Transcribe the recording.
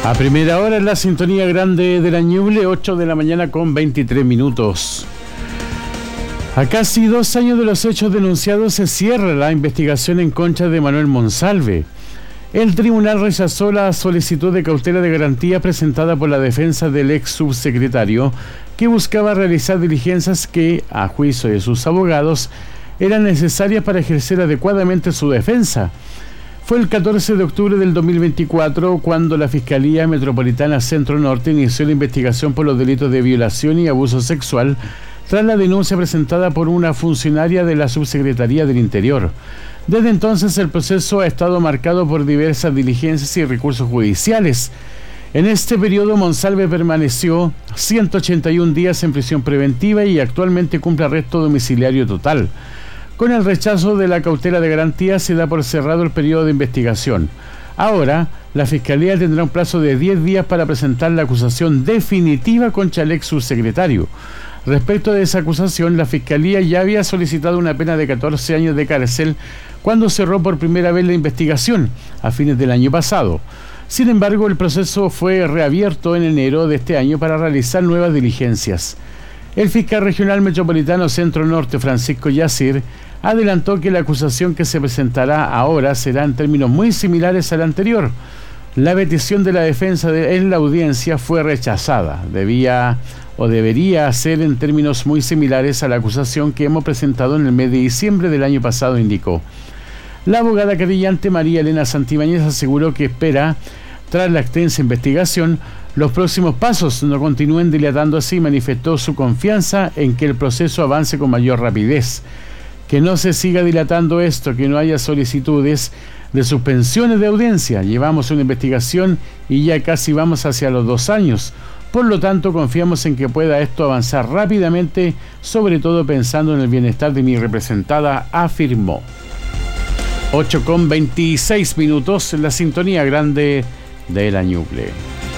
A primera hora en la sintonía grande de la Ñuble, 8 de la mañana con 23 minutos. A casi 2 años de los hechos denunciados se cierra la investigación en contra de Manuel Monsalve. El tribunal rechazó la solicitud de cautela de garantía presentada por la defensa del ex subsecretario, que buscaba realizar diligencias que, a juicio de sus abogados, eran necesarias para ejercer adecuadamente su defensa. Fue el 14 de octubre del 2024 cuando la Fiscalía Metropolitana Centro Norte inició la investigación por los delitos de violación y abuso sexual tras la denuncia presentada por una funcionaria de la Subsecretaría del Interior. Desde entonces el proceso ha estado marcado por diversas diligencias y recursos judiciales. En este periodo Monsalve permaneció 181 días en prisión preventiva y actualmente cumple arresto domiciliario total. Con el rechazo de la cautela de garantía se da por cerrado el periodo de investigación. Ahora, la Fiscalía tendrá un plazo de 10 días para presentar la acusación definitiva contra el ex subsecretario. Respecto de esa acusación, la Fiscalía ya había solicitado una pena de 14 años de cárcel cuando cerró por primera vez la investigación, a fines del año pasado. Sin embargo, el proceso fue reabierto en enero de este año para realizar nuevas diligencias. El fiscal regional metropolitano Centro Norte, Francisco Yacir, adelantó que la acusación que se presentará ahora será en términos muy similares a la anterior. La petición de la defensa en la audiencia fue rechazada. Debería ser en términos muy similares a la acusación que hemos presentado en el mes de diciembre del año pasado, indicó. La abogada querellante María Elena Santibáñez aseguró que espera, tras la extensa investigación, los próximos pasos no continúen dilatándose y manifestó su confianza en que el proceso avance con mayor rapidez. Que no se siga dilatando esto, que no haya solicitudes de suspensiones de audiencia. Llevamos una investigación y ya casi vamos hacia los 2 años. Por lo tanto, confiamos en que pueda esto avanzar rápidamente, sobre todo pensando en el bienestar de mi representada, afirmó. 8:26 minutos en la sintonía grande de la Ñuble.